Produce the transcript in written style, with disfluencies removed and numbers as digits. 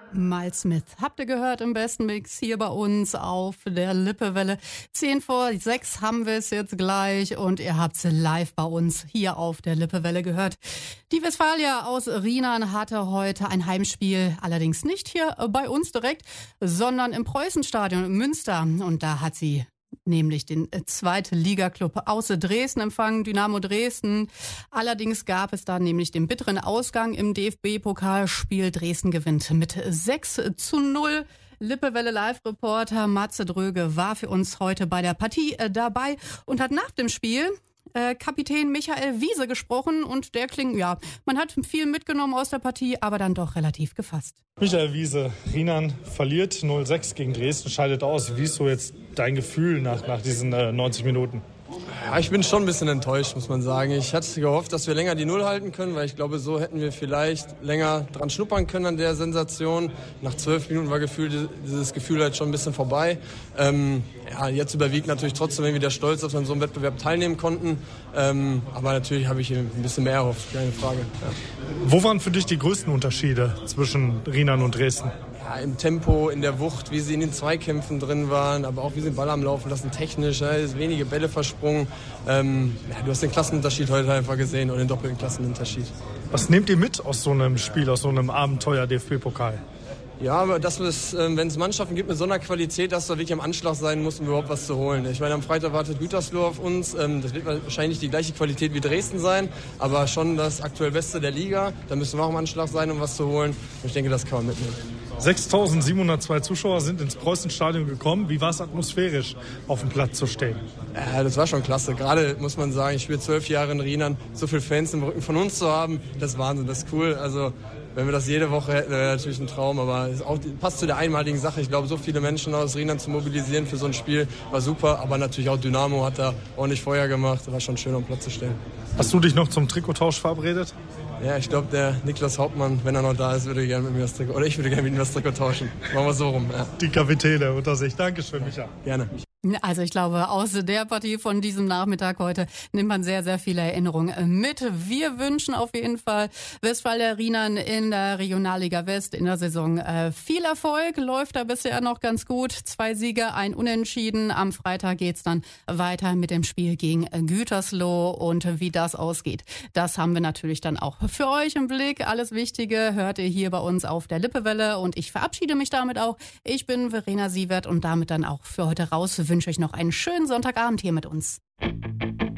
Miles Smith habt ihr gehört im besten Mix hier bei uns auf der Lippewelle. 5:10 haben wir es jetzt gleich und ihr habt es live bei uns hier auf der Lippewelle gehört. Die Westfalia aus Rienan hatte heute ein Heimspiel, allerdings nicht hier bei uns direkt, sondern im Preußenstadion in Münster. Und da hat sie nämlich den Zweitligaklub aus Dresden empfangen, Dynamo Dresden. Allerdings gab es da nämlich den bitteren Ausgang im DFB-Pokalspiel. Dresden gewinnt mit 6:0. Lippewelle Live-Reporter Matze Dröge war für uns heute bei der Partie dabei und hat nach dem Spiel Kapitän Michael Wiese gesprochen und der klingt, ja, man hat viel mitgenommen aus der Partie, aber dann doch relativ gefasst. Michael Wiese, Rienan verliert 0:6 gegen Dresden, scheidet aus. Wie ist so jetzt dein Gefühl nach diesen 90 Minuten? Ja, ich bin schon ein bisschen enttäuscht, muss man sagen. Ich hatte gehofft, dass wir länger die Null halten können, weil ich glaube, so hätten wir vielleicht länger dran schnuppern können an der Sensation. Nach 12 Minuten war dieses Gefühl halt schon ein bisschen vorbei. Jetzt überwiegt natürlich trotzdem irgendwie der Stolz, dass wir an so einem Wettbewerb teilnehmen konnten. Aber natürlich habe ich ein bisschen mehr erhofft, keine Frage. Ja. Wo waren für dich die größten Unterschiede zwischen Rienan und Dresden? Ja, im Tempo, in der Wucht, wie sie in den Zweikämpfen drin waren, aber auch wie sie den Ball am Laufen lassen, technisch, wenige Bälle versprungen. Du hast den Klassenunterschied heute einfach gesehen und den doppelten Klassenunterschied. Was nehmt ihr mit aus so einem Spiel, aus so einem Abenteuer DFB-Pokal? Ja, aber wenn es Mannschaften gibt mit so einer Qualität, dass da wirklich am Anschlag sein muss, um überhaupt was zu holen. Ich meine, am Freitag wartet Gütersloh auf uns. Das wird wahrscheinlich die gleiche Qualität wie Dresden sein, aber schon das aktuell Beste der Liga. Da müssen wir auch am Anschlag sein, um was zu holen. Und ich denke, das kann man mitnehmen. 6.702 Zuschauer sind ins Preußenstadion gekommen. Wie war es atmosphärisch, auf dem Platz zu stehen? Ja, das war schon klasse. Gerade muss man sagen, ich spiele 12 Jahre in Rienan. So viele Fans im Rücken von uns zu haben, das ist Wahnsinn, das ist cool. Also wenn wir das jede Woche hätten, wäre natürlich ein Traum. Aber es passt zu der einmaligen Sache. Ich glaube, so viele Menschen aus Rienan zu mobilisieren für so ein Spiel war super. Aber natürlich auch Dynamo hat da ordentlich Feuer gemacht. Das war schon schön, am Platz zu stehen. Hast du dich noch zum Trikottausch verabredet? Ja, ich glaube, der Niklas Hauptmann, wenn er noch da ist, würde gerne mit mir das Trikot, oder ich würde gerne mit ihm das Trikot tauschen. Machen wir so rum. Ja. Die Kapitäne unter sich. Dankeschön, Micha. Gerne. Also ich glaube, aus der Partie von diesem Nachmittag heute nimmt man sehr, sehr viele Erinnerungen mit. Wir wünschen auf jeden Fall Westfalia Rienan in der Regionalliga West in der Saison viel Erfolg. Läuft da bisher noch ganz gut. 2 Siege, 1 Unentschieden. Am Freitag geht's dann weiter mit dem Spiel gegen Gütersloh. Und wie das ausgeht, das haben wir natürlich dann auch für euch im Blick. Alles Wichtige hört ihr hier bei uns auf der Lippewelle. Und ich verabschiede mich damit auch. Ich bin Verena Sievert und damit dann auch für heute raus. Wünsche euch noch einen schönen Sonntagabend hier mit uns.